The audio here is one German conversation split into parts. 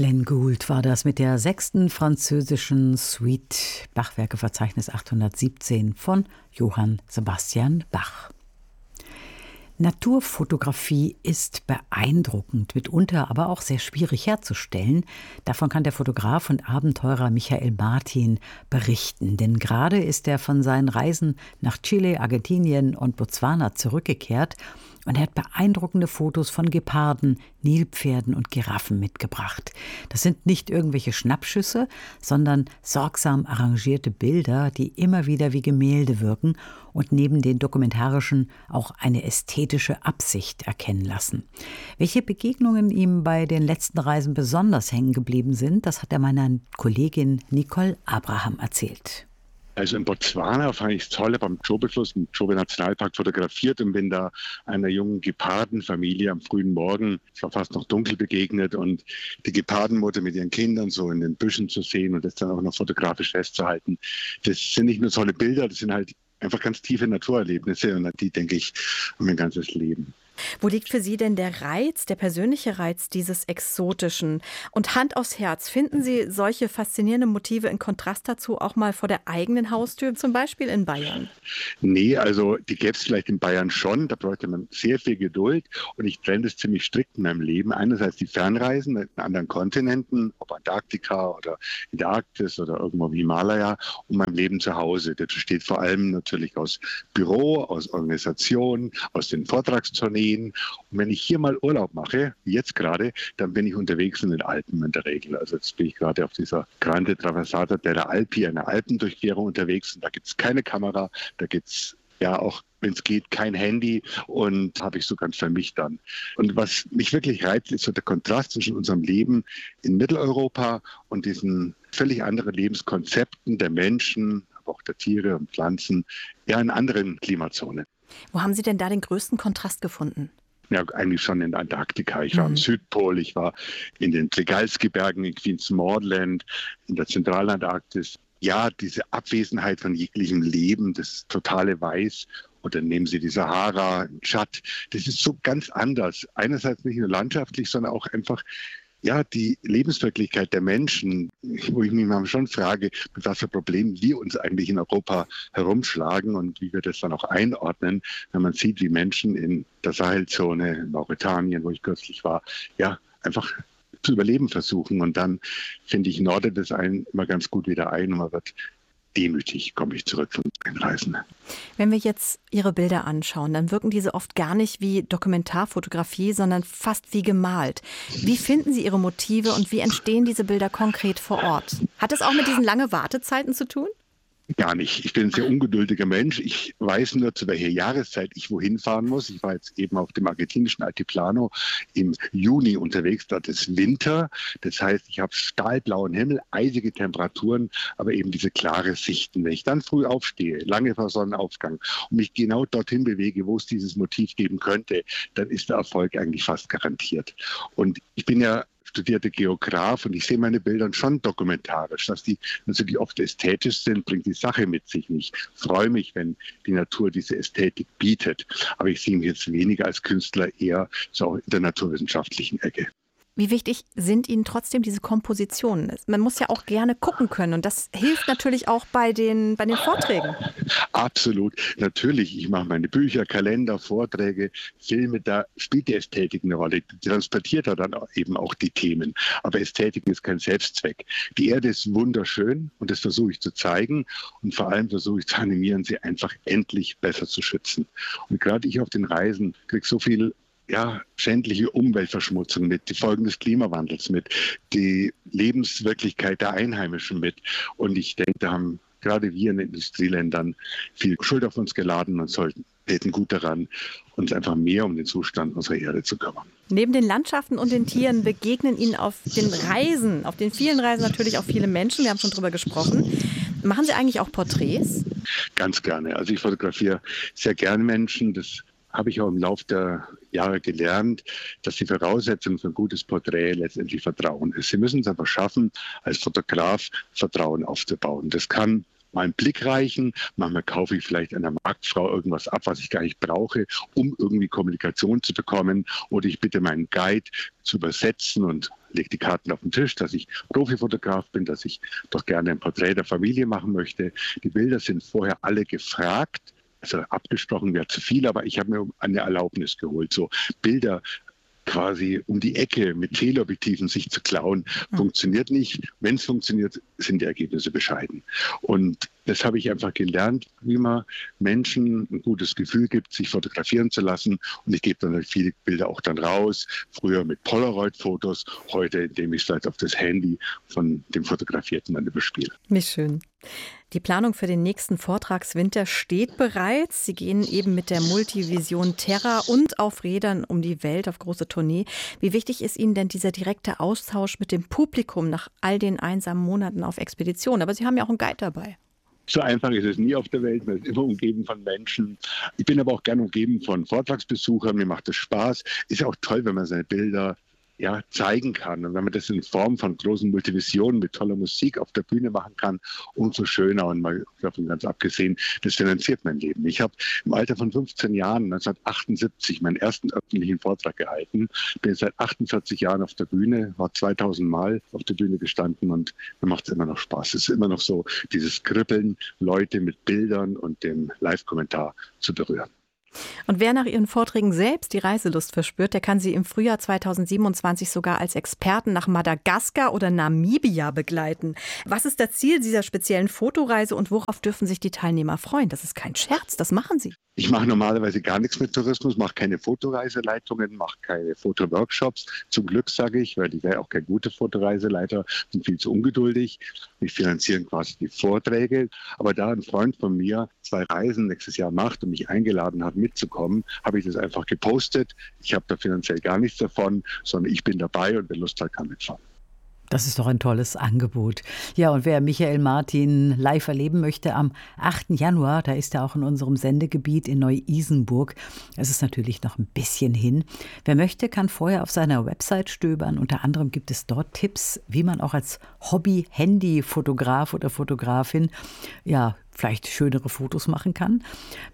Glenn Gould war das mit der 6. französischen Suite, Bachwerkeverzeichnis 817 von Johann Sebastian Bach. Naturfotografie ist beeindruckend, mitunter aber auch sehr schwierig herzustellen. Davon kann der Fotograf und Abenteurer Michael Martin berichten. Denn gerade ist er von seinen Reisen nach Chile, Argentinien und Botswana zurückgekehrt und er hat beeindruckende Fotos von Geparden, Nilpferden und Giraffen mitgebracht. Das sind nicht irgendwelche Schnappschüsse, sondern sorgsam arrangierte Bilder, die immer wieder wie Gemälde wirken und neben den dokumentarischen auch eine ästhetische Absicht erkennen lassen. Welche Begegnungen ihm bei den letzten Reisen besonders hängen geblieben sind, das hat er meiner Kollegin Nicole Abraham erzählt. Also in Botswana fand ich es toll, beim Chobe-Fluss, im Chobe-Nationalpark fotografiert und bin da einer jungen Gepardenfamilie am frühen Morgen, es war fast noch dunkel, begegnet und die Gepardenmutter mit ihren Kindern so in den Büschen zu sehen und das dann auch noch fotografisch festzuhalten. Das sind nicht nur tolle Bilder, das sind halt einfach ganz tiefe Naturerlebnisse und an die denke ich mein ganzes Leben. Wo liegt für Sie denn der Reiz, der persönliche Reiz dieses Exotischen? Und Hand aufs Herz, finden Sie solche faszinierenden Motive in Kontrast dazu auch mal vor der eigenen Haustür, zum Beispiel in Bayern? Nee, also die gäbe es vielleicht in Bayern schon, da bräuchte man sehr viel Geduld und ich trenne das ziemlich strikt in meinem Leben. Einerseits die Fernreisen in anderen Kontinenten, ob Antarktika oder in der Arktis oder irgendwo wie Himalaya und mein Leben zu Hause. Das besteht vor allem natürlich aus Büro, aus Organisation, aus den Vortragstourneen. Und wenn ich hier mal Urlaub mache, wie jetzt gerade, dann bin ich unterwegs in den Alpen in der Regel. Also jetzt bin ich gerade auf dieser Grande Traversata delle Alpi, einer Alpendurchquerung unterwegs. Und da gibt es keine Kamera, da gibt es ja auch, wenn es geht, kein Handy und habe ich so ganz für mich dann. Und was mich wirklich reizt, ist so der Kontrast zwischen unserem Leben in Mitteleuropa und diesen völlig anderen Lebenskonzepten der Menschen, aber auch der Tiere und Pflanzen, ja in anderen Klimazonen. Wo haben Sie denn da den größten Kontrast gefunden? Ja, eigentlich schon in Antarktika. Ich war am Südpol, ich war in den Tregalski-Bergen, in Queens Maudland, in der Zentralantarktis. Ja, diese Abwesenheit von jeglichem Leben, das totale Weiß. Oder nehmen Sie die Sahara, Tschad. Das ist so ganz anders. Einerseits nicht nur landschaftlich, sondern auch einfach ja, die Lebenswirklichkeit der Menschen, wo ich mich manchmal schon frage, mit was für Problemen wir uns eigentlich in Europa herumschlagen und wie wir das dann auch einordnen, wenn man sieht, wie Menschen in der Sahelzone, in Mauretanien, wo ich kürzlich war, ja, einfach zu überleben versuchen. Und dann, finde ich, nordet es einen immer ganz gut wieder ein und man wird demütig, komme ich zurück von den Reisen. Wenn wir jetzt Ihre Bilder anschauen, dann wirken diese oft gar nicht wie Dokumentarfotografie, sondern fast wie gemalt. Wie finden Sie Ihre Motive und wie entstehen diese Bilder konkret vor Ort? Hat es auch mit diesen langen Wartezeiten zu tun? Gar nicht. Ich bin ein sehr ungeduldiger Mensch. Ich weiß nur, zu welcher Jahreszeit ich wohin fahren muss. Ich war jetzt eben auf dem argentinischen Altiplano im Juni unterwegs. Dort ist Winter. Das heißt, ich habe stahlblauen Himmel, eisige Temperaturen, aber eben diese klare Sichten. Wenn ich dann früh aufstehe, lange vor Sonnenaufgang und mich genau dorthin bewege, wo es dieses Motiv geben könnte, dann ist der Erfolg eigentlich fast garantiert. Und ich bin ja studierter Geograf und ich sehe meine Bilder schon dokumentarisch. Dass die natürlich oft ästhetisch sind, bringt die Sache mit sich nicht. Ich freue mich, wenn die Natur diese Ästhetik bietet. Aber ich sehe mich jetzt weniger als Künstler, eher so in der naturwissenschaftlichen Ecke. Wie wichtig sind Ihnen trotzdem diese Kompositionen? Man muss ja auch gerne gucken können und das hilft natürlich auch bei den Vorträgen. Absolut, natürlich. Ich mache meine Bücher, Kalender, Vorträge, Filme, da spielt die Ästhetik eine Rolle. Die transportiert ja dann eben auch die Themen. Aber Ästhetik ist kein Selbstzweck. Die Erde ist wunderschön und das versuche ich zu zeigen und vor allem versuche ich zu animieren, sie einfach endlich besser zu schützen. Und gerade ich auf den Reisen kriege so viel schändliche Umweltverschmutzung mit, die Folgen des Klimawandels mit, die Lebenswirklichkeit der Einheimischen mit. Und ich denke, da haben gerade wir in den Industrieländern viel Schuld auf uns geladen und täten gut daran, uns einfach mehr um den Zustand unserer Erde zu kümmern. Neben den Landschaften und den Tieren begegnen Ihnen auf den Reisen, auf den vielen Reisen natürlich auch viele Menschen. Wir haben schon drüber gesprochen. Machen Sie eigentlich auch Porträts? Ganz gerne. Also ich fotografiere sehr gerne Menschen. Das habe ich auch im Laufe der Jahre gelernt, dass die Voraussetzung für ein gutes Porträt letztendlich Vertrauen ist. Sie müssen es einfach schaffen, als Fotograf Vertrauen aufzubauen. Das kann mal einen Blick reichen. Manchmal kaufe ich vielleicht einer Marktfrau irgendwas ab, was ich gar nicht brauche, um irgendwie Kommunikation zu bekommen. Oder ich bitte meinen Guide zu übersetzen und lege die Karten auf den Tisch, dass ich Profifotograf bin, dass ich doch gerne ein Porträt der Familie machen möchte. Die Bilder sind vorher alle gefragt. Also abgesprochen wäre zu viel, aber ich habe mir eine Erlaubnis geholt. So Bilder quasi um die Ecke mit Teleobjektiven sich zu klauen, funktioniert nicht. Wenn es funktioniert, sind die Ergebnisse bescheiden. Und das habe ich einfach gelernt, wie man Menschen ein gutes Gefühl gibt, sich fotografieren zu lassen. Und ich gebe dann viele Bilder auch dann raus. Früher mit Polaroid-Fotos, heute indem ich es halt auf das Handy von dem Fotografierten dann überspiele. Wie schön. Die Planung für den nächsten Vortragswinter steht bereits. Sie gehen eben mit der Multivision Terra und auf Rädern um die Welt auf große Tournee. Wie wichtig ist Ihnen denn dieser direkte Austausch mit dem Publikum nach all den einsamen Monaten auf Expedition? Aber Sie haben ja auch einen Guide dabei. So einfach ist es nie auf der Welt, man ist immer umgeben von Menschen. Ich bin aber auch gerne umgeben von Vortragsbesuchern, mir macht es Spaß. Ist ja auch toll, wenn man seine Bilder zeigen kann. Und wenn man das in Form von großen Multivisionen mit toller Musik auf der Bühne machen kann, umso schöner. Und mal davon ganz abgesehen, das finanziert mein Leben. Ich habe im Alter von 15 Jahren, 1978, meinen ersten öffentlichen Vortrag gehalten. Bin seit 48 Jahren auf der Bühne, war 2000 Mal auf der Bühne gestanden und mir macht es immer noch Spaß. Es ist immer noch so, dieses Kribbeln, Leute mit Bildern und dem Live-Kommentar zu berühren. Und wer nach Ihren Vorträgen selbst die Reiselust verspürt, der kann Sie im Frühjahr 2027 sogar als Experten nach Madagaskar oder Namibia begleiten. Was ist das Ziel dieser speziellen Fotoreise und worauf dürfen sich die Teilnehmer freuen? Das ist kein Scherz, das machen Sie. Ich mache normalerweise gar nichts mit Tourismus, mache keine Fotoreiseleitungen, mache keine Fotoworkshops. Zum Glück sage ich, weil ich wäre auch kein guter Fotoreiseleiter, bin viel zu ungeduldig. Ich finanziere quasi die Vorträge. Aber da ein Freund von mir 2 Reisen nächstes Jahr macht und mich eingeladen hat, mitzukommen, habe ich das einfach gepostet. Ich habe da finanziell gar nichts davon, sondern ich bin dabei und wer Lust hat, kann mitfahren. Das ist doch ein tolles Angebot. Ja, und wer Michael Martin live erleben möchte, am 8. Januar, da ist er auch in unserem Sendegebiet in Neu-Isenburg. Es ist natürlich noch ein bisschen hin. Wer möchte, kann vorher auf seiner Website stöbern. Unter anderem gibt es dort Tipps, wie man auch als Hobby-Handy-Fotograf oder Fotografin vielleicht schönere Fotos machen kann.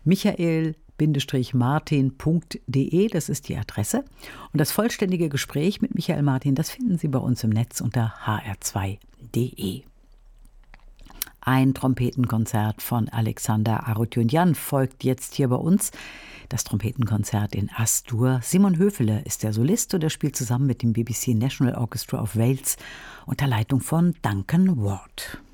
Michael-martin.de, das ist die Adresse. Und das vollständige Gespräch mit Michael Martin, das finden Sie bei uns im Netz unter hr2.de. Ein Trompetenkonzert von Alexander Arutyunjan folgt jetzt hier bei uns. Das Trompetenkonzert in As-Dur. Simon Höfele ist der Solist und er spielt zusammen mit dem BBC National Orchestra of Wales unter Leitung von Duncan Ward.